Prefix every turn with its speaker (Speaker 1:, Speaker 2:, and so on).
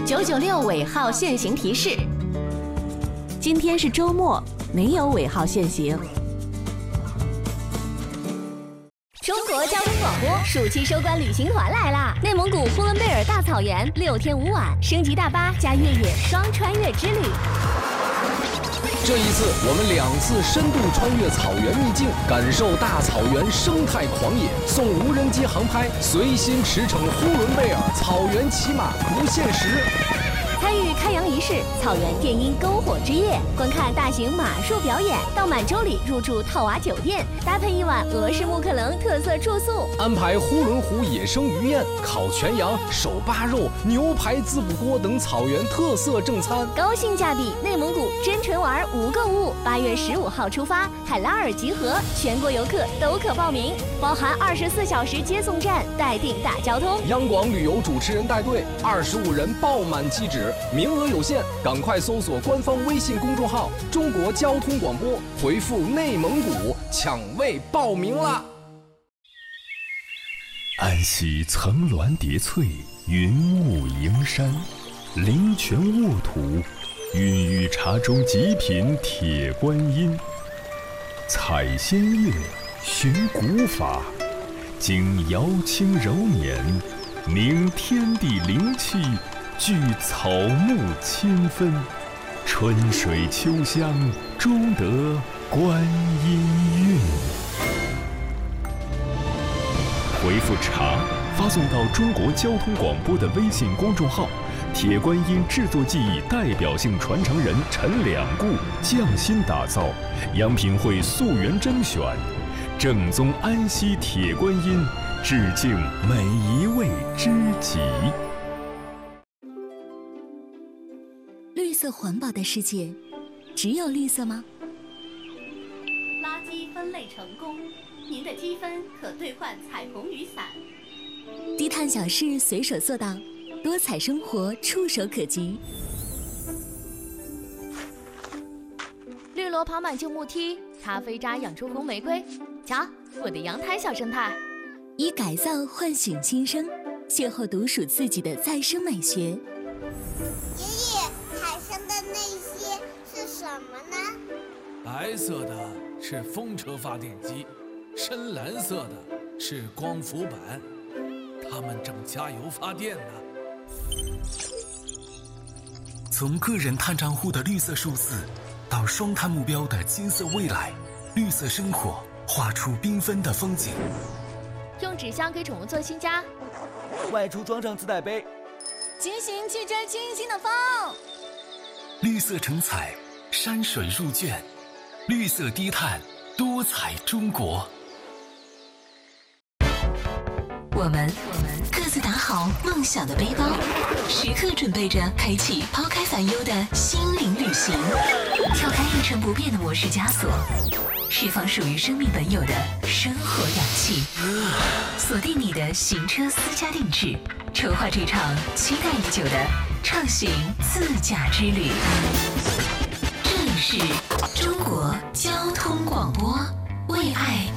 Speaker 1: 996尾号限行提示：
Speaker 2: 今天是周末，没有尾号限行。
Speaker 3: 中国交通广播暑期收官旅行团来啦！内蒙古呼伦贝尔大草原6天5晚，升级大巴加越野双穿越之旅。
Speaker 4: 这一次，我们2次深度穿越草原秘境，感受大草原生态狂野，送无人机航拍，随心驰骋呼伦贝尔草原骑马不限时。
Speaker 3: 参与开洋仪式、草原电音篝火之夜，观看大型马术表演，到满洲里入住套娃酒店，搭配1晚俄式木克棱特色住宿，
Speaker 4: 安排呼伦湖野生鱼宴、烤全羊、手扒肉、牛排滋补锅等草原特色正餐，
Speaker 3: 高性价比内蒙古真纯玩无购物。8月15号出发，海拉尔集合，全国游客都可报名，包含24小时接送站，待定大交通。
Speaker 4: 央广旅游主持人带队，25人爆满机止。名额有限，赶快搜索官方微信公众号“中国交通广播”，回复“内蒙古”抢位报名啦！
Speaker 5: 安溪层峦叠翠，云雾迎山，灵泉沃土，孕育茶中极品铁观音。采仙乐，寻古法，经瑶清柔年，凝天地灵气，聚草木千分，春水秋香，终得观音韵。回复茶发送到中国交通广播的微信公众号，铁观音制作技艺代表性传承人陈两固匠心打造，央品会溯源甄选，正宗安溪铁观音，致敬每一位知己。
Speaker 6: 绿色环保的世界，只有绿色吗？
Speaker 1: 垃圾分类成功，您的积分可兑换彩虹雨伞。
Speaker 6: 低碳小事随手做到，多彩生活触手可及。
Speaker 7: 绿萝跑满旧木梯，咖啡渣养出红玫瑰。瞧，我的阳台小生态。
Speaker 6: 以改造唤醒新生，邂逅独属自己的再生美学。
Speaker 8: 爷爷，海上的那些是什么呢？
Speaker 9: 白色的是风车发电机，深蓝色的是光伏板，它们正加油发电呢。
Speaker 10: 从个人碳账户的绿色数字，到双碳目标的金色未来，绿色生活画出缤纷的风景。
Speaker 7: 用纸箱给宠物做新家，
Speaker 11: 外出装上自带杯，
Speaker 12: 骑行去追清新的风。
Speaker 10: 绿色成彩，山水入卷，绿色低碳，多彩中国。
Speaker 6: 我们各自打好梦想的背包，时刻准备着开启抛开烦忧的心灵旅行，跳开一成不变的模式枷锁，释放属于生命本有的生活氧气，锁定你的行车私家定制，筹划这场期待已久的畅行自驾之旅。这里是中国交通广播，为爱